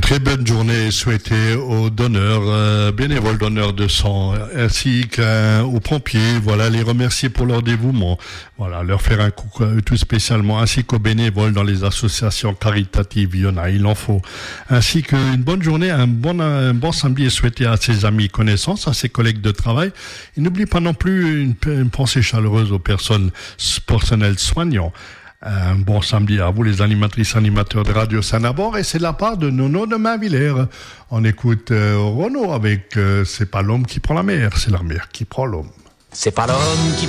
Très bonne journée souhaitée aux donneurs, bénévoles donneurs de sang, ainsi qu'aux pompiers. Voilà, les remercier pour leur dévouement. Voilà, leur faire un coucou tout spécialement, ainsi qu'aux bénévoles dans les associations caritatives. Il en faut. Ainsi qu'une bonne journée, un bon samedi est souhaité à ses amis, connaissances, à ses collègues de travail. Et n'oublie pas non plus une pensée chaleureuse aux personnels soignants. Un bon samedi à vous, les animatrices, animateurs de Radio Saint-Nabor, et c'est de la part de Nono de Mainvillers. On écoute Renaud avec C'est pas l'homme qui prend la mer, c'est la mer qui prend l'homme. C'est pas l'homme qui